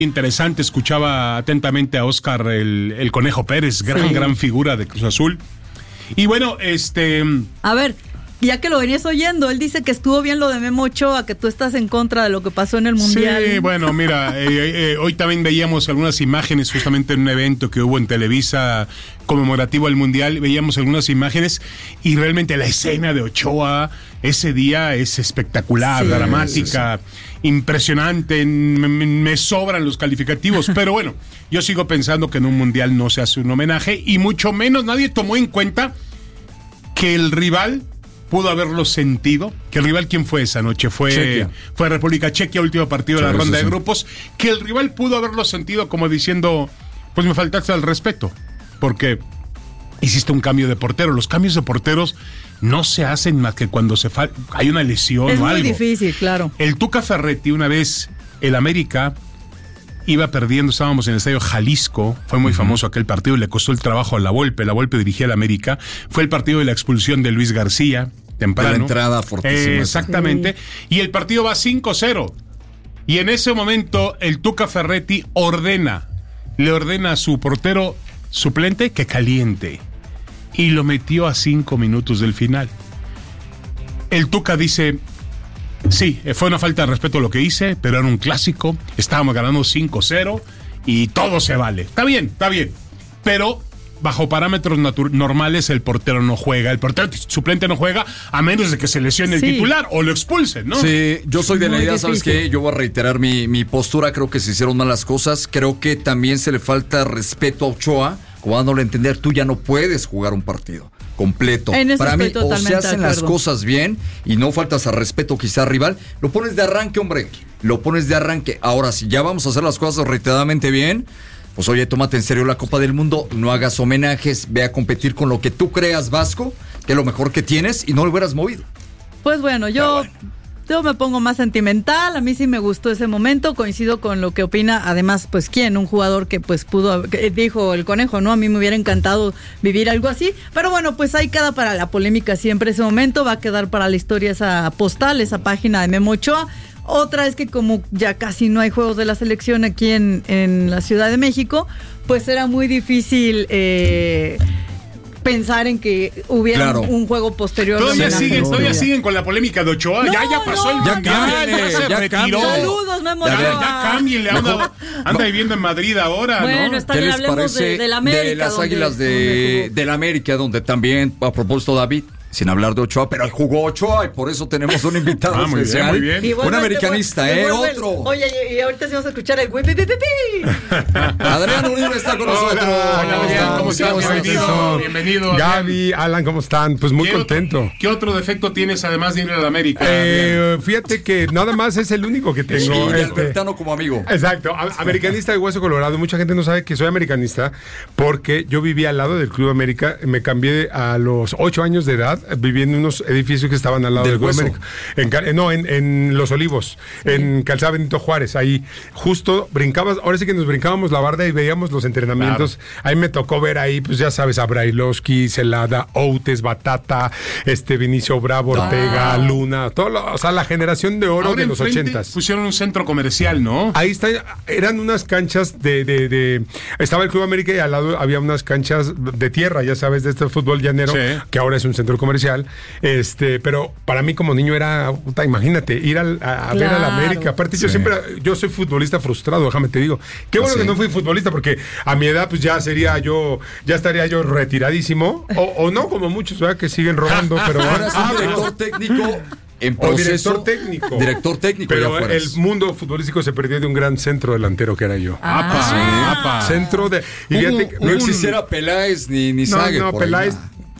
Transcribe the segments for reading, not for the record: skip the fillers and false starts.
Interesante, escuchaba atentamente a Óscar el Conejo Pérez, gran figura de Cruz Azul. Y bueno, A ver, ya que lo venías oyendo, él dice que estuvo bien lo de Memo Ochoa, que tú estás en contra de lo que pasó en el Mundial. Sí, bueno, mira, hoy también veíamos algunas imágenes justamente en un evento que hubo en Televisa conmemorativo al Mundial, veíamos algunas imágenes y realmente la escena de Ochoa ese día es espectacular, dramática, impresionante, me sobran los calificativos, pero bueno, yo sigo pensando que en un Mundial no se hace un homenaje y mucho menos nadie tomó en cuenta que el rival pudo haberlo sentido. Que el rival, ¿quién fue esa noche? Fue República Chequia, último partido de la ronda de grupos. Que el rival pudo haberlo sentido como diciendo, pues me faltaste al respeto, porque hiciste un cambio de portero. Los cambios de porteros no se hacen más que cuando hay una lesión o algo. Es muy difícil, claro. El Tuca Ferretti, una vez, el América iba perdiendo, estábamos en el estadio Jalisco, fue muy famoso aquel partido, le costó el trabajo a La Volpe dirigía al América, fue el partido de la expulsión de Luis García, temprano. De la entrada fortísima. Exactamente, y el partido va 5-0, y en ese momento el Tuca Ferretti le ordena a su portero suplente que caliente, y lo metió a 5 minutos del final. El Tuca dice: sí, fue una falta de respeto lo que hice, pero era un clásico, estábamos ganando 5-0 y todo se vale. Está bien, pero bajo parámetros normales el portero no juega, el portero suplente no juega a menos de que se lesione el titular o lo expulsen, ¿no? Sí, yo soy de la idea, ¿sabes qué? Yo voy a reiterar mi postura, creo que se hicieron malas cosas, creo que también se le falta respeto a Ochoa, como dándole a entender, tú ya no puedes jugar un partido completo. Para mí, o se hacen las cosas bien y no faltas al respeto quizá al rival, lo pones de arranque, hombre, Ahora, si ya vamos a hacer las cosas reiteradamente bien, pues oye, tómate en serio la Copa del Mundo, no hagas homenajes, ve a competir con lo que tú creas, Vasco, que es lo mejor que tienes y no lo hubieras movido. Pues bueno, yo me pongo más sentimental, a mí sí me gustó ese momento, coincido con lo que opina, además, pues quién, un jugador que pues dijo el Conejo, ¿no? A mí me hubiera encantado vivir algo así, pero bueno, pues ahí queda para la polémica siempre ese momento, va a quedar para la historia esa postal, esa página de Memo Ochoa. Otra es que como ya casi no hay juegos de la selección aquí en la Ciudad de México, pues era muy difícil pensar en que hubiera un juego posterior. Todavía siguen con la polémica de Ochoa. Ya pasó el mundial, ya se retiró. Saludos, Memo Ochoa. Ya cámbienle, anda viviendo en Madrid ahora, bueno, ¿no? Está bien, hablemos de la América. De las Águilas de la América, donde también, a propósito, David, sin hablar de Ochoa, pero jugó Ochoa y por eso tenemos un invitado especial. Muy bien. Y un americanista, otro. Oye, y ahorita sí vamos a escuchar el güey. Adrián Uribe está con nosotros. Hola, ¿cómo estás? Bienvenido. Gaby, Alan, ¿cómo están? Pues muy contento. ¿Qué otro defecto tienes además de ir a la América? Fíjate que nada más es el único que tengo. Y Albertano como amigo. Exacto, americanista de Hueso Colorado. Mucha gente no sabe que soy americanista porque yo vivía al lado del Club América. Me cambié a los 8 años de edad. Viví en unos edificios que estaban al lado del Club América. En Los Olivos, en Calzada Benito Juárez. Ahí justo brincabas, ahora sí que nos brincábamos la barda y veíamos los entrenamientos. Claro. Ahí me tocó ver ahí, pues ya sabes, a Brailovsky, Celada, Outes, Batata, Vinicio Bravo, Ortega, Luna, o sea, la generación de oro ahora de los 80s. Pusieron un centro comercial, ¿no? Ahí está, eran unas canchas estaba el Club América y al lado había unas canchas de tierra, ya sabes, de este fútbol llanero, que ahora es un centro comercial. Pero para mí como niño era, imagínate, ir a ver a la América. Aparte yo soy futbolista frustrado, déjame te digo. Qué bueno que no fui futbolista, porque a mi edad pues ya estaría yo retiradísimo, o no como muchos, ¿verdad? Que siguen robando, pero ahora es un director técnico en proceso. Director técnico. Pero el mundo futbolístico se perdió de un gran centro delantero que era yo. Centro de... Y no existiera Peláez ni Sague. No, Peláez...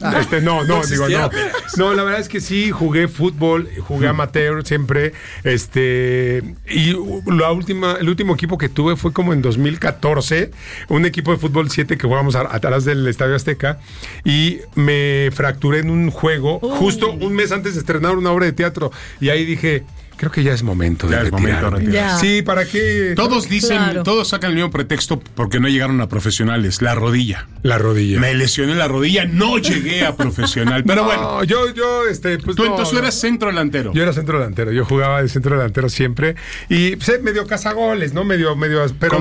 No, la verdad es que sí, jugué fútbol, jugué amateur siempre, y el último equipo que tuve fue como en 2014, un equipo de fútbol 7 que jugamos atrás del Estadio Azteca, y me fracturé en un juego, justo un mes antes de estrenar una obra de teatro, y ahí dije, creo que ya es momento de retirar. Sí, ¿para qué? Todos dicen, todos sacan el mismo pretexto porque no llegaron a profesionales, la rodilla. La rodilla. Me lesioné la rodilla, no llegué a profesional, pero bueno. Yo, pues tú entonces eras centro delantero. Yo era centro delantero, yo jugaba de centro delantero siempre y medio cazagoles, ¿no? Medio, pero